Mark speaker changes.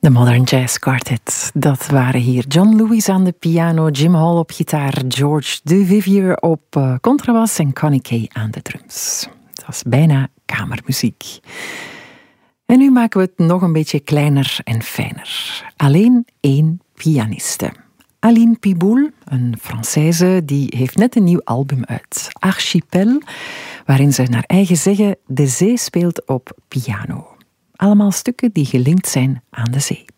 Speaker 1: De Modern Jazz Quartet, dat waren hier John Lewis aan de piano, Jim Hall op gitaar, George Duvivier op contrabas en Connie Kay aan de drums. Het was bijna kamermuziek. En nu maken we het nog een beetje kleiner en fijner. Alleen één pianiste. Aline Piboul, een Française, die heeft net een nieuw album uit. Archipel, waarin ze naar eigen zeggen de zee speelt op piano. Allemaal stukken die gelinkt zijn aan de zee.